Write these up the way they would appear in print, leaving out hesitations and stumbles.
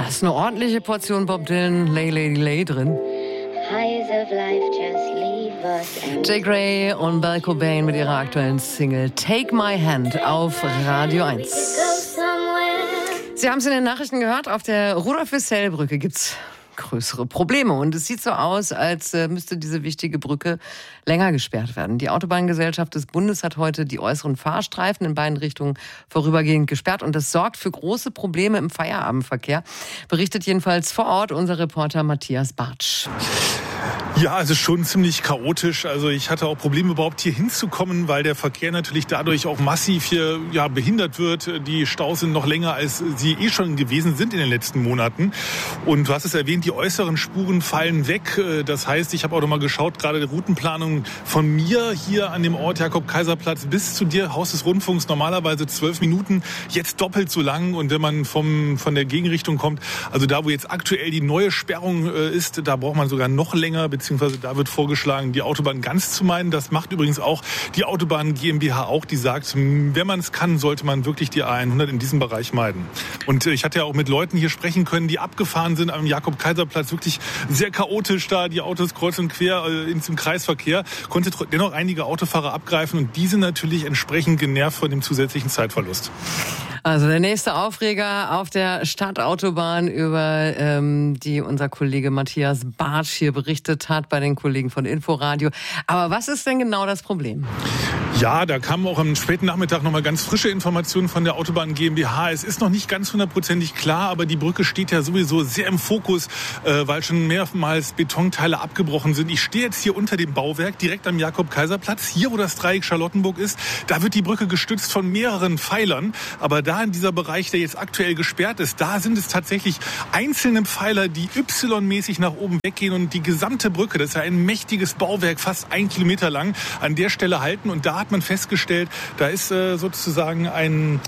Da ist eine ordentliche Portion Bob Dylan, Lay Lady Lay drin. Jay Gray und Belle Cobain mit ihrer aktuellen Single Take My Hand auf Radio 1. Sie haben es in den Nachrichten gehört, auf der Rudolf-Wissell-Brücke gibt's größere Probleme. Und es sieht so aus, als müsste diese wichtige Brücke länger gesperrt werden. Die Autobahngesellschaft des Bundes hat heute die äußeren Fahrstreifen in beiden Richtungen vorübergehend gesperrt. Und das sorgt für große Probleme im Feierabendverkehr. Berichtet jedenfalls vor Ort unser Reporter Matthias Bartsch. Ja, also schon ziemlich chaotisch. Also ich hatte auch Probleme, überhaupt hier hinzukommen, weil der Verkehr natürlich dadurch auch massiv hier behindert wird. Die Staus sind noch länger, als sie schon gewesen sind in den letzten Monaten. Und du hast es erwähnt, die äußeren Spuren fallen weg. Das heißt, ich habe auch noch mal geschaut, gerade die Routenplanung von mir hier an dem Ort Jakob-Kaiser-Platz bis zu dir, Haus des Rundfunks, normalerweise 12 Minuten, jetzt doppelt so lang. Und wenn man von der Gegenrichtung kommt, also da, wo jetzt aktuell die neue Sperrung ist, da braucht man sogar noch länger, beziehungsweise da wird vorgeschlagen, die Autobahn ganz zu meiden. Das macht übrigens auch die Autobahn GmbH auch, die sagt, wenn man es kann, sollte man wirklich die A100 in diesem Bereich meiden. Und ich hatte ja auch mit Leuten hier sprechen können, die abgefahren sind am Jakob-Kaiser-Platz, wirklich sehr chaotisch da, die Autos kreuz und quer im Kreisverkehr, konnte dennoch einige Autofahrer abgreifen und die sind natürlich entsprechend genervt von dem zusätzlichen Zeitverlust. Also der nächste Aufreger auf der Stadtautobahn, über die unser Kollege Matthias Bartsch hier berichtet hat bei den Kollegen von Inforadio. Aber was ist denn genau das Problem? Ja, da kamen auch am späten Nachmittag nochmal ganz frische Informationen von der Autobahn GmbH. Es ist noch nicht ganz hundertprozentig klar, aber die Brücke steht ja sowieso sehr im Fokus, weil schon mehrmals Betonteile abgebrochen sind. Ich stehe jetzt hier unter dem Bauwerk, direkt am Jakob-Kaiser-Platz, hier wo das Dreieck Charlottenburg ist. Da wird die Brücke gestützt von mehreren Pfeilern. Aber da in dieser Bereich, der jetzt aktuell gesperrt ist, da sind es tatsächlich einzelne Pfeiler, die Y-mäßig nach oben weggehen und die gesamte Brücke, das ist ja ein mächtiges Bauwerk, fast 1 Kilometer lang, an der Stelle halten. Und da hat man festgestellt, da ist sozusagen ein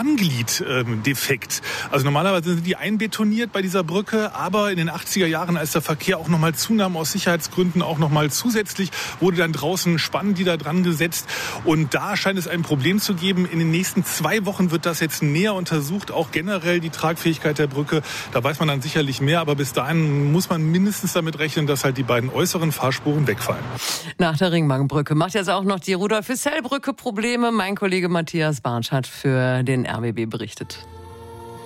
Spannglied-Defekt. Also normalerweise sind die einbetoniert bei dieser Brücke, aber in den 80er Jahren, als der Verkehr auch nochmal zunahm aus Sicherheitsgründen, auch nochmal zusätzlich, wurde dann draußen Spannglieder dran gesetzt. Und da scheint es ein Problem zu geben. In den nächsten 2 Wochen wird das jetzt näher untersucht, auch generell die Tragfähigkeit der Brücke. Da weiß man dann sicherlich mehr, aber bis dahin muss man mindestens damit rechnen, dass halt die beiden äußeren Fahrspuren wegfallen. Nach der Ringwangbrücke macht jetzt auch noch die Rudolf-Wissell-Brücke Probleme. Mein Kollege Matthias Bartsch hat für den RBB berichtet.